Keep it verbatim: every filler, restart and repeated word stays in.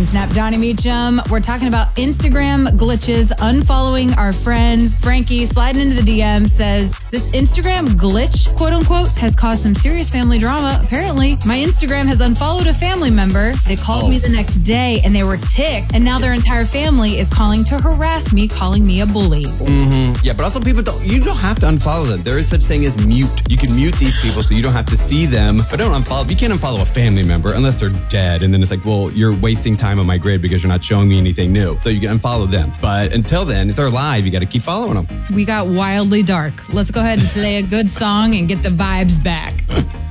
Snap. Johnny Meacham. We're talking about Instagram glitches, unfollowing our friends. Frankie, sliding into the D M, says, this Instagram glitch, quote unquote, has caused some serious family drama. Apparently, my Instagram has unfollowed a family member. They called oh. me the next day and they were ticked. And now their entire family is calling to harass me, calling me a bully. Mm-hmm. Yeah, but also people don't, you don't have to unfollow them. There is such thing as mute. You can mute these people so you don't have to see them, but don't unfollow. You can't unfollow a family member unless they're dead. And then it's like, well, you're wasting time on my grid because you're not showing me anything new. So you can unfollow them. But until then, if they're alive, you got to keep following them. We got wildly dark. Let's go ahead and play a good song and get the vibes back.